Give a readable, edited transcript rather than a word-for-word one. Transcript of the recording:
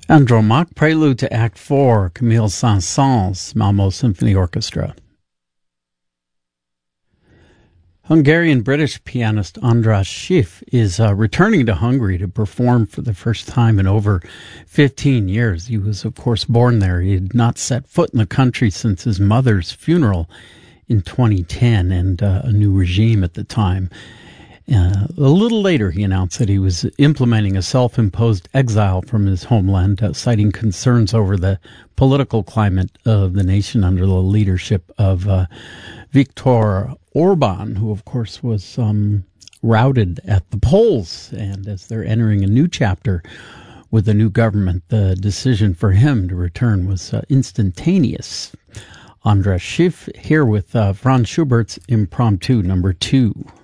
Andromaque, prelude to Act 4, Camille Saint-Saëns, Malmö Symphony Orchestra. Hungarian-British pianist András Schiff is returning to Hungary to perform for the first time in over 15 years. He was, of course, born there. He had not set foot in the country since his mother's funeral in 2010 and a new regime at the time. A little later, he announced that he was implementing a self-imposed exile from his homeland, citing concerns over the political climate of the nation under the leadership of Viktor Orban, who, of course, was routed at the polls. And as they're entering a new chapter with the new government, the decision for him to return was instantaneous. András Schiff here with Franz Schubert's Impromptu No. 2.